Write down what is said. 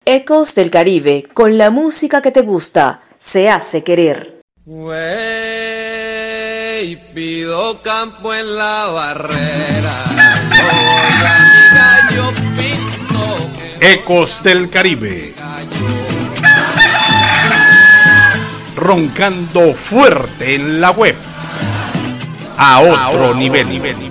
Ecos del Caribe, con la música que te gusta, se hace querer. Wey, pido campo en la barrera. Voy a mi gallo pinto. Ecos del Caribe. Roncando fuerte en la web. A otro nivel.